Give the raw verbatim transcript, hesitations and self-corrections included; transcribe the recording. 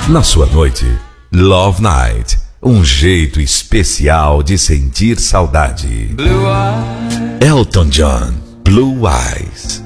Na sua noite, Love Night, um jeito especial de sentir saudade. Blue eyes. Elton John, Blue Eyes.